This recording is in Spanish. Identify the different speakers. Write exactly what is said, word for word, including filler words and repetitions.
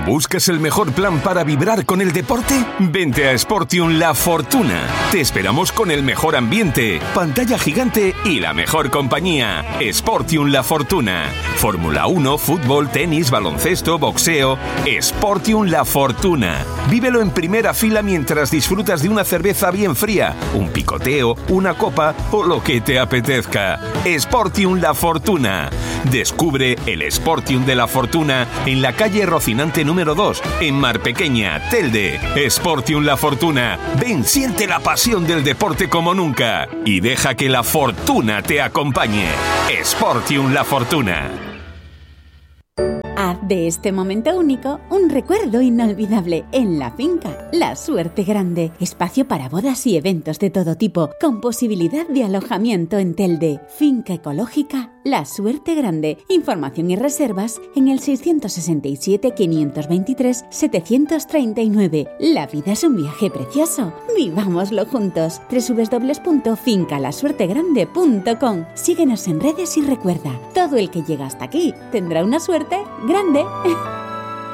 Speaker 1: ¿Buscas el mejor plan para vibrar con el deporte? Vente a Sportium La Fortuna. Te esperamos con el mejor ambiente, pantalla gigante y la mejor compañía. Sportium La Fortuna. Fórmula uno, fútbol, tenis, baloncesto, boxeo. Sportium La Fortuna. Vívelo en primera fila mientras disfrutas de una cerveza bien fría, un picoteo, una copa o lo que te apetezca. Sportium La Fortuna. Descubre el Sportium de La Fortuna en la calle Rocinante número dos, en Mar Pequeña, Telde. Sportium La Fortuna. Ven, siente la pasión del deporte como nunca y deja que la fortuna te acompañe. Sportium La Fortuna.
Speaker 2: Haz de este momento único un recuerdo inolvidable en La Finca La Suerte Grande. Espacio para bodas y eventos de todo tipo, con posibilidad de alojamiento en Telde. Finca ecológica La Suerte Grande. Información y reservas en el seiscientos sesenta y siete, quinientos veintitrés, setecientos treinta y nueve. La vida es un viaje precioso. Vivámoslo juntos. doble u doble u doble u punto finca la suerte grande punto com. Síguenos en redes y recuerda, todo el que llega hasta aquí tendrá una suerte grande.